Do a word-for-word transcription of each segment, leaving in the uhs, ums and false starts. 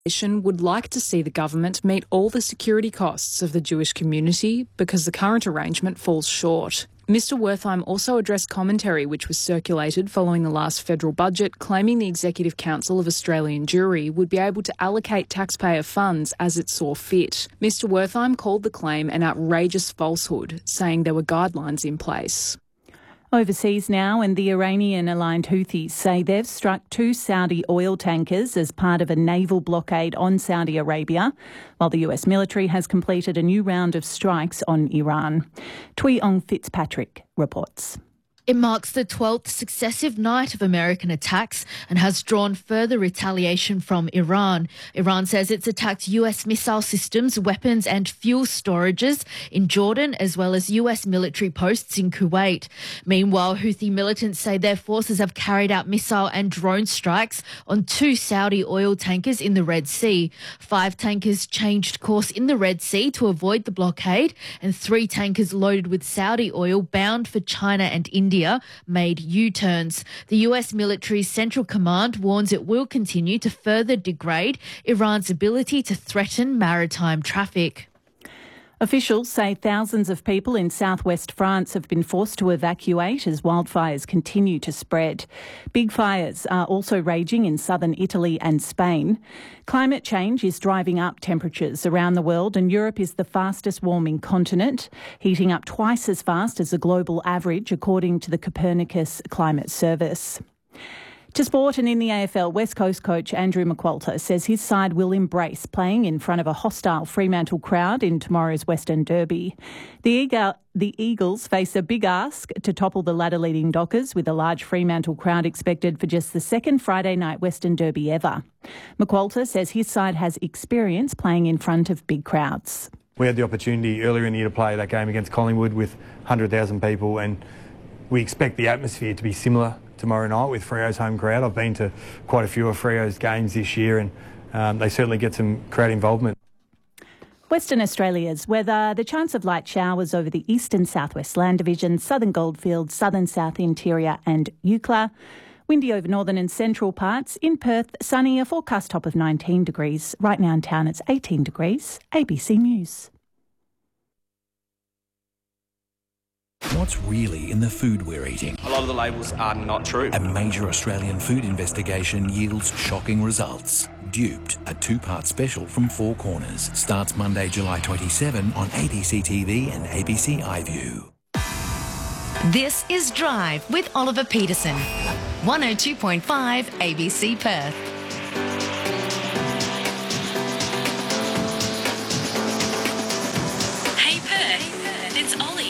would like to see the government meet all the security costs of the Jewish community because the current arrangement falls short. Mister Wertheim also addressed commentary which was circulated following the last federal budget, claiming the Executive Council of Australian Jewry would be able to allocate taxpayer funds as it saw fit. Mister Wertheim called the claim an outrageous falsehood, saying there were guidelines in place. Overseas now, and the Iranian-aligned Houthis say they've struck two Saudi oil tankers as part of a naval blockade on Saudi Arabia, while the U S military has completed a new round of strikes on Iran. Tui Ong Fitzpatrick reports. It marks the twelfth successive night of American attacks and has drawn further retaliation from Iran. Iran says it's attacked U S missile systems, weapons and fuel storages in Jordan, as well as U S military posts in Kuwait. Meanwhile, Houthi militants say their forces have carried out missile and drone strikes on two Saudi oil tankers in the Red Sea. Five tankers changed course in the Red Sea to avoid the blockade, and three tankers loaded with Saudi oil bound for China and India made U-turns. The U S military's Central Command warns it will continue to further degrade Iran's ability to threaten maritime traffic. Officials say thousands of people in southwest France have been forced to evacuate as wildfires continue to spread. Big fires are also raging in southern Italy and Spain. Climate change is driving up temperatures around the world, and Europe is the fastest warming continent, heating up twice as fast as the global average, according to the Copernicus Climate Service. To sport, and in the A F L, West Coast coach Andrew McQualter says his side will embrace playing in front of a hostile Fremantle crowd in tomorrow's Western Derby. The, Eagle, the Eagles face a big ask to topple the ladder-leading Dockers, with a large Fremantle crowd expected for just the second Friday night Western Derby ever. McQualter says his side has experience playing in front of big crowds. We had the opportunity earlier in the year to play that game against Collingwood with one hundred thousand people, and we expect the atmosphere to be similar tomorrow night with Freo's home crowd. I've been to quite a few of Freo's games this year, and um, they certainly get some crowd involvement. Western Australia's weather: the chance of light showers over the east and southwest land division, southern Goldfields, southern south interior and Eucla. Windy over northern and central parts. In Perth, sunny, a forecast top of nineteen degrees. Right now in town it's eighteen degrees. A B C News. What's really in the food we're eating? A lot of the labels are not true. A major Australian food investigation yields shocking results. Duped, a two-part special from Four Corners, starts Monday, July twenty-seventh on A B C T V and A B C iView. This is Drive with Oliver Peterson. one oh two point five A B C Perth. Hey Perth, it's Ollie.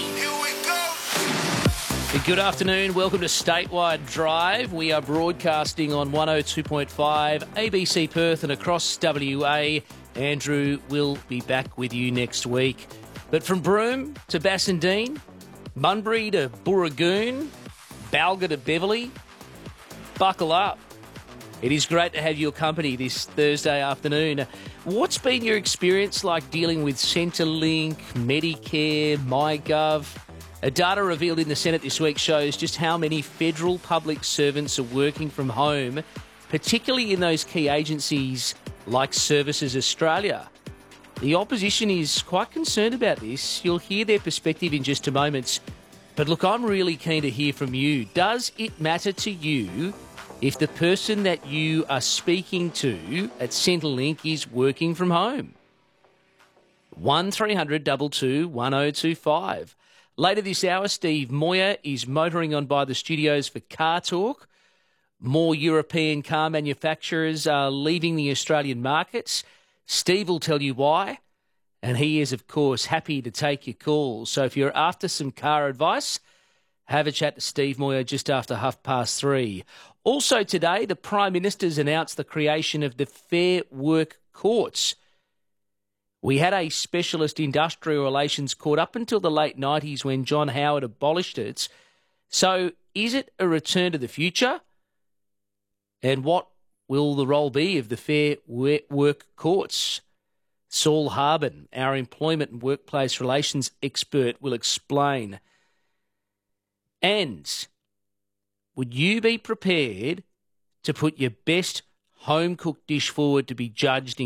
Good afternoon. Welcome to Statewide Drive. We are broadcasting on one oh two point five A B C Perth and across W A. Andrew will be back with you next week. But from Broome to Bassendean, Bunbury to Burragoon, Balga to Beverley, buckle up. It is great to have your company this Thursday afternoon. What's been your experience like dealing with Centrelink, Medicare, MyGov? A data revealed in the Senate this week shows just how many federal public servants are working from home, particularly in those key agencies like Services Australia. The opposition is quite concerned about this. You'll hear their perspective in just a moment. But look, I'm really keen to hear from you. Does it matter to you if the person that you are speaking to at Centrelink is working from home? one three hundred two two one oh two five. Later this hour, Steve Moyer is motoring on by the studios for Car Talk. More European car manufacturers are leaving the Australian markets. Steve will tell you why, and he is, of course, happy to take your calls. So if you're after some car advice, have a chat to Steve Moyer just after half past three. Also today, the Prime Minister's announced the creation of the Fair Work Courts. We had a specialist industrial relations court up until the late nineties when John Howard abolished it. So is it a return to the future? And what will the role be of the Fair Work Courts? Saul Harbin, our employment and workplace relations expert, will explain. And would you be prepared to put your best home-cooked dish forward to be judged in